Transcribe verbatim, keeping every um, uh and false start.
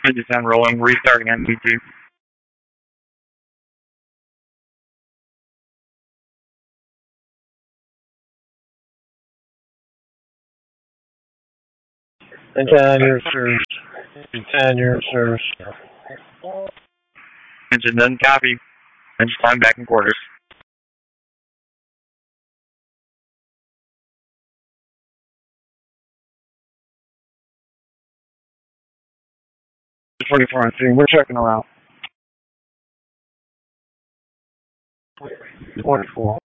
Engine sound rolling. Restarting on T two. ten, your service. ten, your service. Engine doesn't copy. Engine flying back in quarters. twenty-four on three. We're checking around. twenty-four.